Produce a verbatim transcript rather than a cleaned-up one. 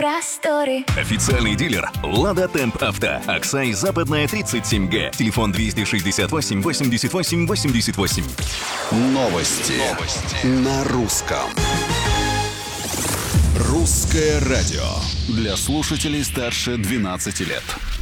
просторы. Официальный дилер «Лада Темп Авто». Аксай, Западная, тридцать семь Г. Телефон двести шестьдесят восемь восемьдесят восемь восемьдесят восемь. Новости. Новости на русском. Русское радио для слушателей старше двенадцати лет.